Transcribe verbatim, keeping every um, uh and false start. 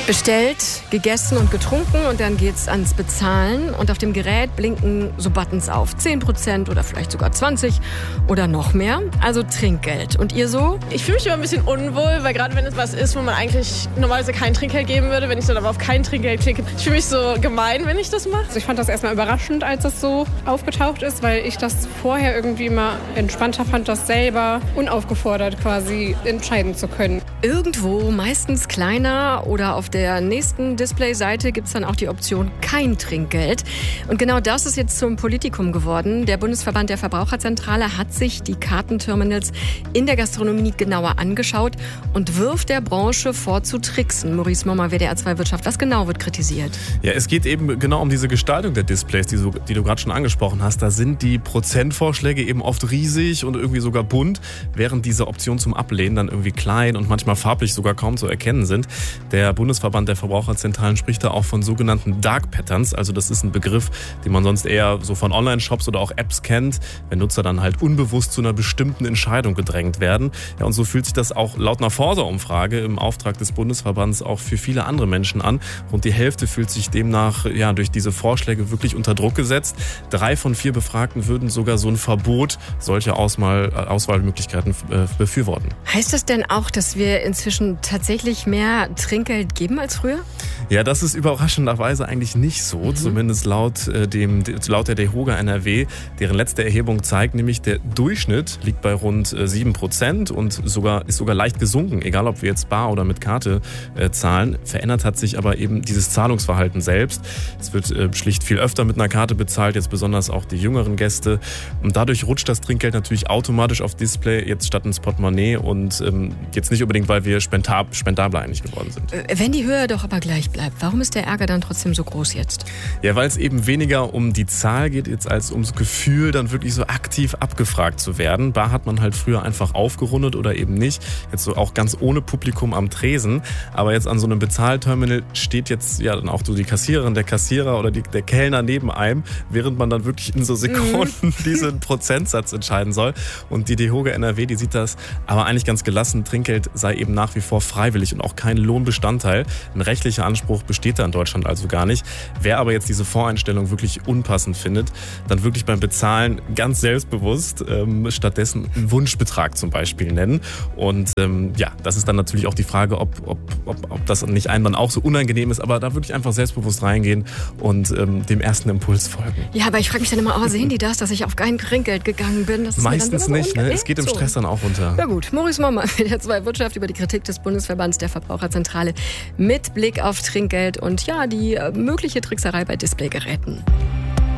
Bestellt, gegessen und getrunken und dann geht's ans Bezahlen und auf dem Gerät blinken so Buttons auf. zehn Prozent oder vielleicht sogar zwanzig oder noch mehr. Also Trinkgeld. Und ihr so? Ich fühle mich immer ein bisschen unwohl, weil gerade wenn es was ist, wo man eigentlich normalerweise kein Trinkgeld geben würde, wenn ich dann aber auf kein Trinkgeld klicke, ich fühle mich so gemein, wenn ich das mache. Also ich fand das erstmal überraschend, als das so aufgetaucht ist, weil ich das vorher irgendwie immer entspannter fand, das selber unaufgefordert quasi entscheiden zu können. Irgendwo, meistens kleiner oder auf der nächsten Displayseite gibt es dann auch die Option kein Trinkgeld. Und genau das ist jetzt zum Politikum geworden. Der Bundesverband der Verbraucherzentrale hat sich die Kartenterminals in der Gastronomie genauer angeschaut und wirft der Branche vor zu tricksen. Maurice Mommer, W D R zwei Wirtschaft, was genau wird kritisiert? Ja, es geht eben genau um diese Gestaltung der Displays, die du, die du gerade schon angesprochen hast. Da sind die Prozentvorschläge eben oft riesig und irgendwie sogar bunt, während diese Optionen zum Ablehnen dann irgendwie klein und manchmal farblich sogar kaum zu erkennen sind. Der Bundesverband der Verbraucherzentralen spricht da auch von sogenannten Dark Patterns. Also das ist ein Begriff, den man sonst eher so von Online-Shops oder auch Apps kennt, wenn Nutzer dann halt unbewusst zu einer bestimmten Entscheidung gedrängt werden. Ja, und so fühlt sich das auch laut einer Forsa-Umfrage im Auftrag des Bundesverbands auch für viele andere Menschen an. Rund die Hälfte fühlt sich demnach ja durch diese Vorschläge wirklich unter Druck gesetzt. Drei von vier Befragten würden sogar so ein Verbot solcher Auswahl, Auswahlmöglichkeiten äh, befürworten. Heißt das denn auch, dass wir inzwischen tatsächlich mehr Trinkgeld geben als früher? Ja, das ist überraschenderweise eigentlich nicht so, mhm. zumindest laut, äh, dem, laut der DEHOGA N R W. Deren letzte Erhebung zeigt nämlich, der Durchschnitt liegt bei rund äh, sieben Prozent und sogar, ist sogar leicht gesunken, egal ob wir jetzt bar oder mit Karte äh, zahlen. Verändert hat sich aber eben dieses Zahlungsverhalten selbst. Es wird äh, schlicht viel öfter mit einer Karte bezahlt, jetzt besonders auch die jüngeren Gäste. Und dadurch rutscht das Trinkgeld natürlich automatisch auf Display, jetzt statt ins Portemonnaie und ähm, jetzt nicht unbedingt, weil wir spendab, spendabler eigentlich geworden sind. Wenn die Höhe doch aber gleich bleibt, warum ist der Ärger dann trotzdem so groß jetzt? Ja, weil es eben weniger um die Zahl geht, jetzt als ums Gefühl, dann wirklich so aktiv abgefragt zu werden. Bar hat man halt früher einfach aufgerundet oder eben nicht. Jetzt so auch ganz ohne Publikum am Tresen. Aber jetzt an so einem Bezahlterminal steht jetzt ja dann auch so die Kassiererin, der Kassierer oder die, der Kellner neben einem, während man dann wirklich in so Sekunden diesen Prozentsatz entscheiden soll. Und die DEHOGA N R W, die sieht das aber eigentlich ganz gelassen. Trinkgeld sei eben nach wie vor freiwillig und auch kein Lohnbestandteil. Ein rechtlicher Anspruch besteht da in Deutschland also gar nicht. Wer aber jetzt diese Voreinstellung wirklich unpassend findet, dann wirklich beim Bezahlen ganz selbstbewusst ähm, stattdessen einen Wunschbetrag zum Beispiel nennen. Und ähm, ja, das ist dann natürlich auch die Frage, ob, ob, ob, ob das nicht einem dann auch so unangenehm ist, aber da wirklich einfach selbstbewusst reingehen und ähm, dem ersten Impuls folgen. Ja, aber ich frage mich dann immer, oh, sehen die das, dass ich auf kein Trinkgeld gegangen bin? Das ist meistens nicht, ne? Es geht im Stress dann auch runter. Ja gut, Maurice Mommer, W D R zwei Wirtschaft über die Kritik des Bundesverbands der Verbraucherzentrale mit Blick auf Trinkgeld und ja, die mögliche Trickserei bei Displaygeräten.